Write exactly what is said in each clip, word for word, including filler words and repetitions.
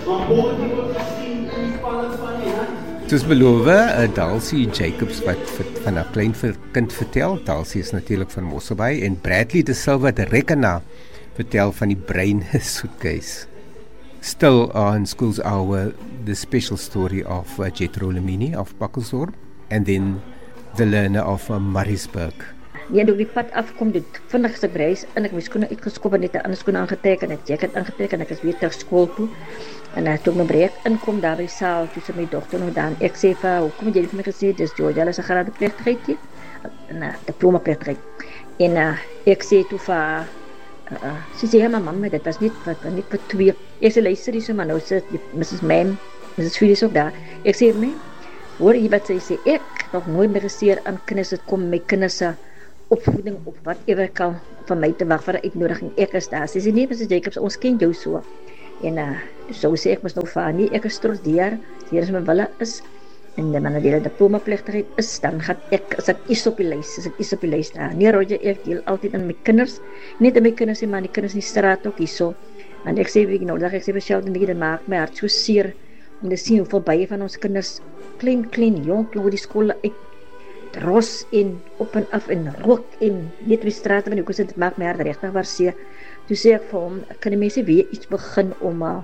Soos beloof, uh, Dalsie Jacobs wat van 'n klein kind vertel. Dalsie is natuurlik van Mosselbaai en Bradley De Silva de Rekena vertel van die brein soetkeis. Still on School's Hour, the special story of uh, Jethro Lemini of Buckelsdorp and then the learner of uh, Maritzburg. Ja, door die pad afkom, die vinnigste reis en ek my skoene uitgeskop en net 'n ander skoen aangetrek en 'n jacket aangetrek en ek is weer terug skool toe. En uh, toe ek my breek inkom daar by die saal, toe sê my dogter nou dan, ek sê vir, hoekom het jy vir my gesê, dis Georgia, hulle is 'n graad plegtigheid hier, en uh, diploma plegtigheid. En uh, ek sê toe vir, uh, uh, sy sê, ja, maar mama, dit was niet wat, niet wat twee. Ek sê, luister die so, maar nou sê, missus Ma'am, missus Philly is ook daar. Ek sê, my, hoor jy wat sy sê, ek nog nooit meer geseer aan kinders, het kom my kinders opvoeding op wat ever kan van my te wacht vir 'n uitnodiging, ek is daar. Sy sê, nee, missus Jacobs, ons ken jou so. En uh, so sê ek mos nou vir nie, ek is trots daar, hier is my wille is, en dan wanneer die diploma plegtigheid is, dan gaan ek, as ek is op die lys, as ek is op die lys daar. Nee, Roger, ek deel altyd aan my kinders, net aan my kinders, maar die kinders in die straat ook hier so. En ek sê, wie nou, dat ek sê vir Sheldon, dit maak my hart so seer, om te sien hoeveel baie van ons kinders, klein, klein, jong, oor die skole uit, ros en op en af en rook en net wie straat, want ek sê, dit maak my hart rechtig waar seer. Toe sê ek vir hom, kan die mense weer iets begin om uh,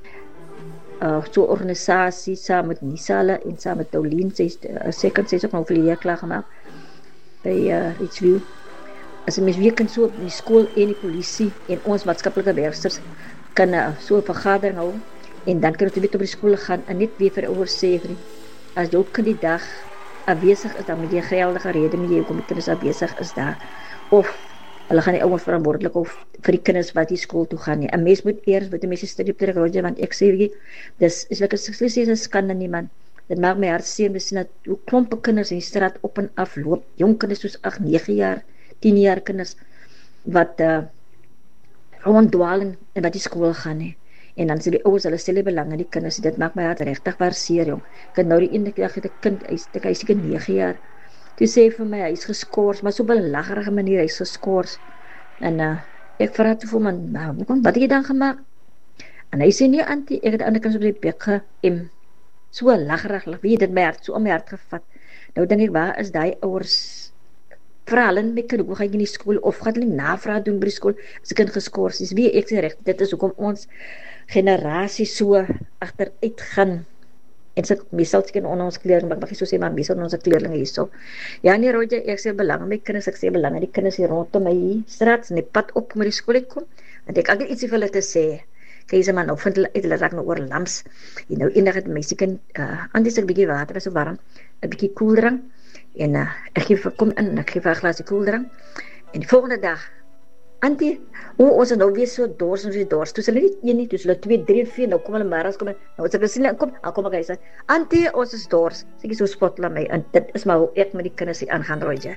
uh, so'n organisatie saam met Nisala en saam met Taulien, sy uh, second, sy is ook nou vir die jaar klaar gemaakt by uh, Richview. As die mens weer kan so op die school en die polisie en ons maatskapelike werksters kan uh, so een vergadering hou en dan kan ons weer op die school gaan en net weer vir ouers sê, as jou kind die dag afwesig is, dan met die geldige rede met jy kom die kinders afwesig is daar, of hulle gaan die ouers verantwoordelik of vir die kinders wat die school toe gaan nie. En mens moet eers met die mense studie op die Roger, want ek sê jy, dis is like is een skande nie man. Dit maak my hart seer, ons sien dat hoe klompe kinders in die straat op en af loop, jong kinders soos agt, negen jaar, tien jaar kinders, wat uh, ronddwaal en wat die school gaan nie. En dan sê die ouers, hulle stel die belang in die kinders, dit maak my hart rechtig waar seer, jong. Ek het nou die ene dag het die kind, hy is, hy is seker negen jaar, toe sê vir my, hy is geskoors, maar so op 'n lagerige manier, hy is geskoors. En uh, ek vraag toe vir my, nou, wat het jy dan gemaakt? En hy sê, nee, auntie, ek het die ander kans op die bek geëm. So lagerig, wie het dit my hart, so om my hart gevat. Nou denk ek, waar is die ouers, vraag hulle my kind, hoe ga ek in die school, of gaat hulle navraag doen by die school, as die kind geskoors is. Wie, ek sê recht, dit is ook om ons generatie so achteruit gaan. En sy, meestal sê onder ons kleerling, maar ek mag nie so sê, maar meestal onze kleerlinge hier so. Ja nie, Roger, ek sê belang my kinders, ek sê belang die kinders hier rondom my straat, en die pad op met die school uitkom, want ek ek ietsie vir hulle te sê, kijk sy man, nou vind hulle uit, hulle raak nou oor lams, en nou enig het my sê kind, uh, anders ek bykie water, was so warm, een bykie koeldrank, en uh, ek geef, kom in, en ek geef een glasie koeldrank, en die volgende dag, auntie, hoe ons is nou weer so dors en so dors, toe is hulle nie een nie, toe is hulle twee, drie en vier, nou kom hulle maar as kom, nou as ek gesien, kom, al kom ek hy sê, auntie, ons is dors, sê ek so spot la my, en dit is maar hoe ek met die kinders hier aangaan, Roger.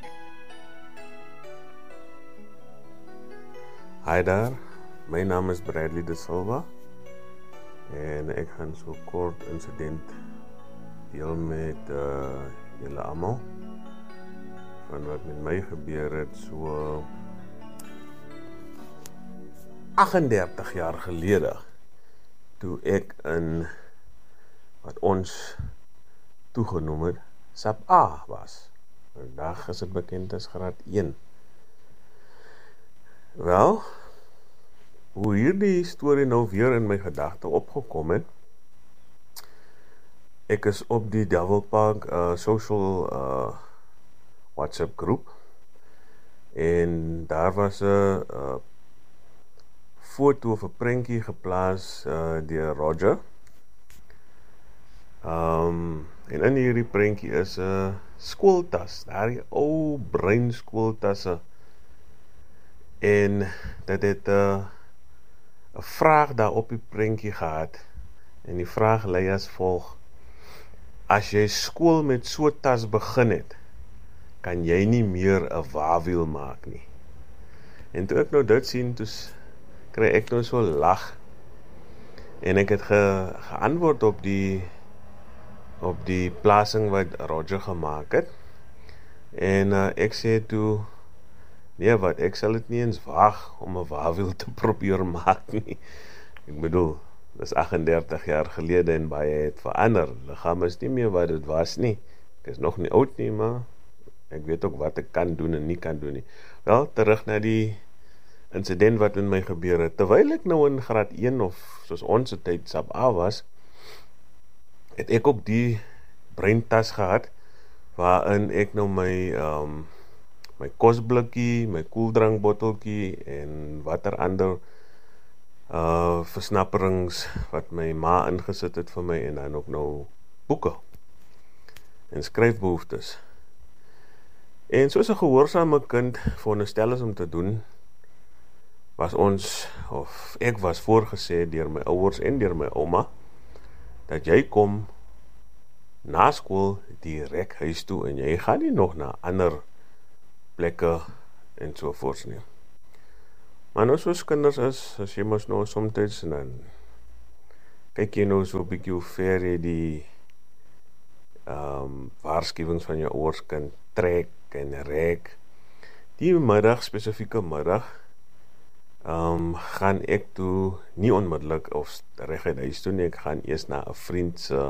Hi daar, my naam is Bradley De Silva, en ek gaan so kort incident deel met uh, julle almal, van wat met my gebeur het, so agt-en-dertig jaar gelede, toe ek in wat ons toegenoem het, Sap A was. Vandag is het bekend as graad een. Wel, hoe hierdie storie nou weer in my gedagte opgekom het, ek is op die Devil Park uh, social uh, WhatsApp groep, en daar was een uh, foto of 'n prentjie geplaas uh, deur Roger. Um, en in hierdie prentjie is 'n uh, skooltas, daardie ou bruin skooltasse. En dit het 'n uh, 'n vraag daar op die prentjie gehad. En die vraag lei as volg: as jy skool met so 'n tas begin het, kan jy nie meer 'n wawiel maak nie. En toe ek nou dit sien, toe kry ek nou so lag, en ek het ge, geantwoord op die op die plasing wat Roger gemaak het, en uh, ek sê toe, nee wat, ek sal het nie eens waag om 'n wawiel te probeer maak nie. Ek bedoel, dis agt en dertig jaar gelede en baie het verander. Liggaam is nie meer wat dit was nie. Ek is nog nie oud nie, maar ek weet ook wat ek kan doen en nie kan doen nie. Wel, terug na die incident wat in my gebeur het. Terwyl ek nou in graad een of soos ons tyd sub A was, het ek ook die breintas gehad, waarin ek nou my um, my kosblikkie, my koeldrankbotteltjie en watter ander uh, versnapperings wat my ma ingesit het vir my en dan ook nou boeke en skryfbehoeftes. En soos 'n gehoorsame kind veronderstel is om te doen, was ons, of ek was voorgesê deur my ouers en deur my ouma, dat jy kom na skool direk huis toe en jy gaan nie nog na ander plekke en so voort nie. Maar nou soos kinders is, as jy mos nou somtyds en dan kyk jy nou so 'n bietjie hoe ver jy die um, waarskuwings van jou ouers kan trek en rek. Die middag, spesifieke middag, um, gaan ek toe nie onmiddellik of reguit huis toe nie, ek gaan eers na 'n vriend se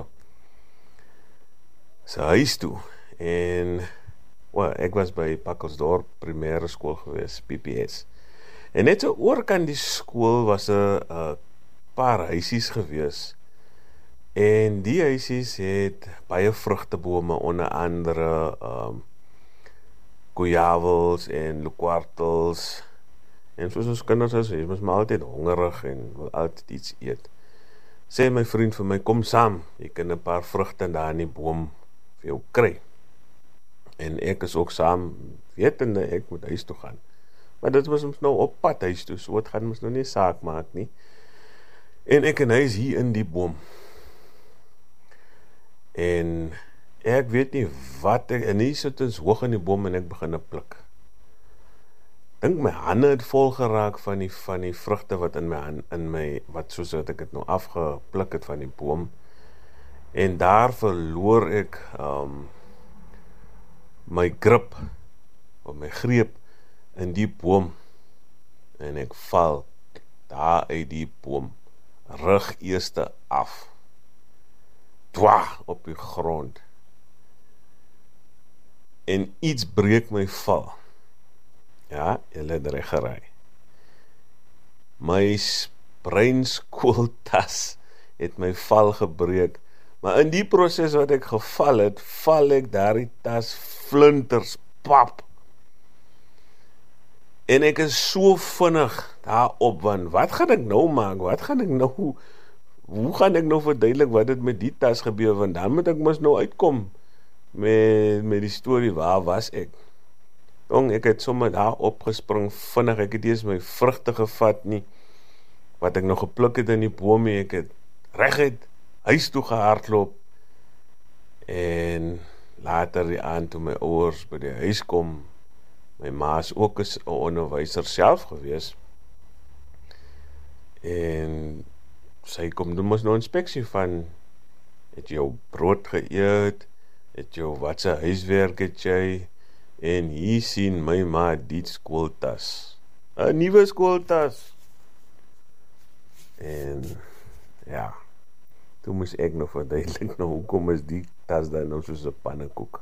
sy huis toe, en well, ek was by Pakkelsdorp primêre skool gewees, P P S, en net so oorkant die skool was 'n paar huisies gewees, en die huisies het baie vrugtebome, onder andere um, goeie en loekwartels, en soos ons kinders is, jy is maar altyd hongerig en wil altyd iets eet. Sê my vriend vir my, kom saam, jy kan 'n paar vrugte daar in die boom vir jou kry. En ek is ook saam, wetende ek moet huis toe gaan. Maar dit was ons nou op pad huis toe, so het gaan ons nou nie saak maak nie. En ek en hy is hier in die boom. En ek weet nie wat ek, en hier sit ons hoog in die boom en ek begin te pluk. Dink my hande het vol geraak van die, van die vrugte wat in my, in my wat soos wat ek het nou afgepluk het van die boom. En daar verloor ek um, my grip, of my greep in die boom, en ek val daar uit die boom, rug eerste af, dwa op die grond, en iets breek my val. Ja, julle het reg geraai. My breinskooltas het my val gebreek, maar in die proses wat ek geval het, val ek daar die tas flinters, pap. En ek is so vinnig daarop, want wat gaan ek nou maak? Wat gaan ek nou, hoe gaan ek nou verduidelik wat het met die tas gebeur, want dan moet ek mos nou uitkom met, met die storie, waar was ek? Jong, ek het sommer daar opgespring, vinnig, ek het eers my vrugte gevat nie, wat ek nog gepluk het in die boom, ek het reguit huis toe gehardloop, en later die aand toe my ouers by die huis kom, my ma is ook 'n onderwyser self gewees, en sy kom doen mos nou inspeksie van, het jou brood geëet, het jou wat se huiswerk het jy, en hier sien my ma die skooltas, 'n nuwe skooltas, en ja, toe moes ek nog verduidelik nou, hoekom is die tas daar nou soos 'n pannekoek.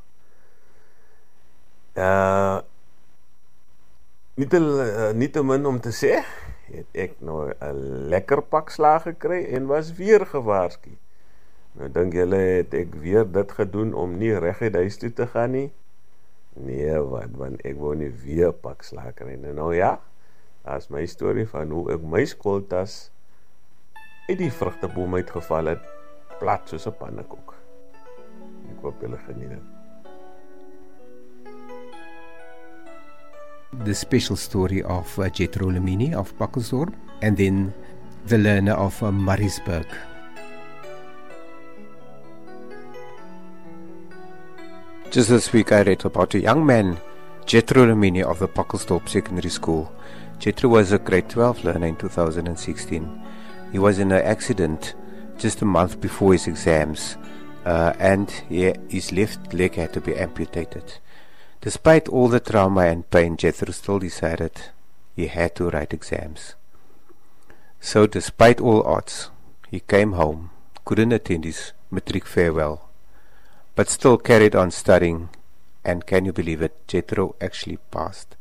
Uh, nie te, uh, nie te min om te sê, het ek nou 'n lekker pak slaag gekry, en was weer gewaarsku. Nou dink julle, het ek weer dit gedoen, om nie reguit huis toe te gaan nie? Nee, wat, want ek wou nie weer pak slaag kry. Nou ja, dat is my storie van hoe ek my skooltas uit die vrugteboom uitgeval het, plat soos 'n pannekoek. Ek hoop julle geniet dit. The special story of uh, Jethro Lemini of Pakkelsdorp, and then the learner of uh, Maritzburg. Just this week I read about a young man, Jethro Lemini of the Pakkelsdorp Secondary School. Jethro was a grade twelve learner in two thousand sixteen. He was in an accident just a month before his exams, uh, and he, his left leg had to be amputated. Despite all the trauma and pain, Jethro still decided he had to write exams. So despite all odds, He came home, couldn't attend his matric farewell, but still carried on studying, and can you believe it, Jethro actually passed.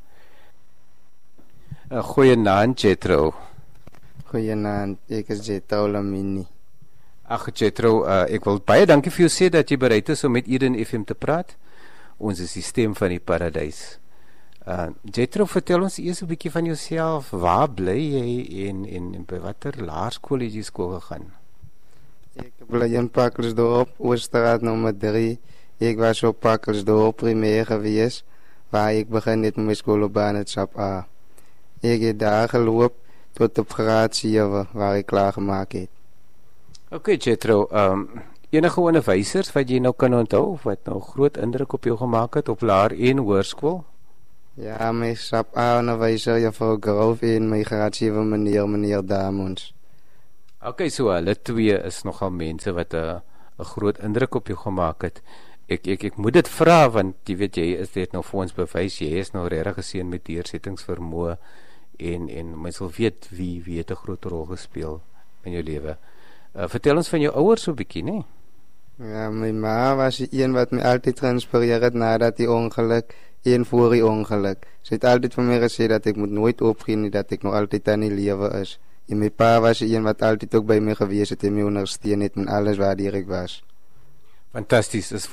Uh, Goeienaand, Jethro. Goeienaand, ek is Jethro Lamini. Ag Jethro, uh, ek wil baie dankie vir jou sê dat jy bereid is om met Eden F M te praat. Ons is die stem van die paradys. Uh, Jethro, vertel ons eers 'n bietjie van jouself. Waar bly jy en, en, en by watter laerskool het jy skool gegaan? Ek bly in Pakkelsdorp, Oorstraat nommer drie. Ek was op Pakkelsdorp primair gewees, waar ek begin het met my skoolloopbaan in Sap A. Ek het daar geloop tot op graad sewe, waar ek klaar gemaak het. Ok, Jethro, um, enige onderwysers wat jy nou kan onthou, wat nou groot indruk op jou gemaak het op laer en hoërskool? Ja, my Sap A onderwyser, juffrou Grove, en my graad sewe meneer, meneer Damons. Ok, so hulle twee is nogal mense wat 'n 'n groot indruk op jou gemaak het. Ek ek ek moet dit vra, want jy weet jy is dit nou vir ons bewys, jy is nou regtig geseën met deursettingsvermoë, en en mens sal weet wie wie het 'n groot rol gespeel in jou lewe. Uh, vertel ons van jou ouers so 'n bietjie, né? Ja, my ma was die een wat my altyd geïnspireer het nadat die ongeluk en voor die ongeluk. Sy het altyd vir my gesê dat ek moet nooit opgee nie, dat ek nog altyd aan die lewe is. En my pa was die een wat altyd ook by my gewees het en my ondersteun het met alles waar ek was. Fantasties, is